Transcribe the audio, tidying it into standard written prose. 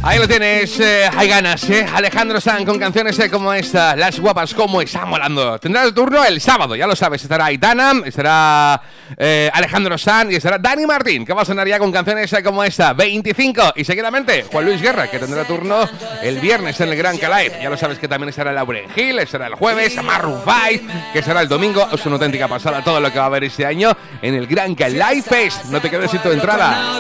Ahí lo tienes, hay ganas, Alejandro Sanz con canciones como esta, Las Guapas, como está molando. Tendrá el turno el sábado, ya lo sabes, estará Aitana, estará Alejandro Sanz y estará Dani Martín, que va a sonar ya con canciones como esta, 25. Y seguidamente Juan Luis Guerra, que tendrá turno el viernes en el Gran Calife. Ya lo sabes que también estará Lauren Hill, estará el jueves, Maroon 5, que será el domingo. Es una auténtica pasada todo lo que va a haber este año en el Gran Calife Fest. No te quedes sin tu entrada.